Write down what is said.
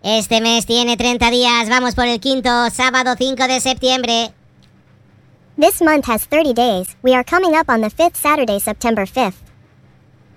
Este mes tiene 30 días. Vamos por el quinto, sábado 5 de septiembre. This month has 30 days. We are coming up on the 5th Saturday, September 5th.